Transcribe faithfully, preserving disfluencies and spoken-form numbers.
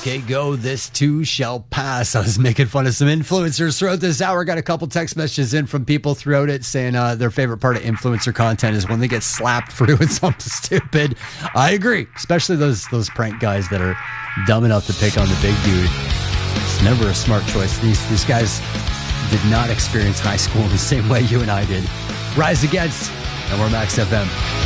Okay, go. This too shall pass. I was making fun of some influencers throughout this hour. Got a couple text messages in from people throughout it saying uh, their favorite part of influencer content is when they get slapped for doing something stupid. I agree, especially those those prank guys that are dumb enough to pick on the big dude. It's never a smart choice. These these guys did not experience high school in the same way you and I did. Rise Against, and we're Max F M.